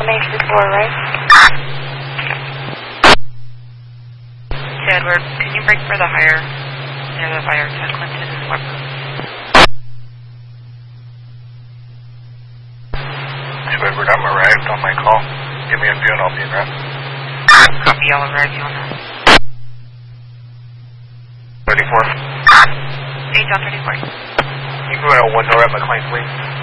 MH4, right? Edward, can you break for the hire near the fire to Clinton and Weber? Edward, I'm arrived on my call. Give me a few and I'll be in route. Copy, I'll arrive you on that. 34. 8 John 34. You can go out one door at McLean, please.